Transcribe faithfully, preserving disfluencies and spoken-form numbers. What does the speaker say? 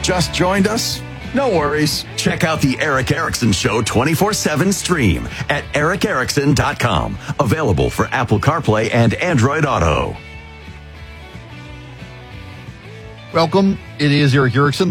Just joined us? No worries. Check out the Eric Erickson Show twenty-four seven stream at eric erickson dot com. Available for Apple CarPlay and Android Auto. Welcome. It is Eric Erickson.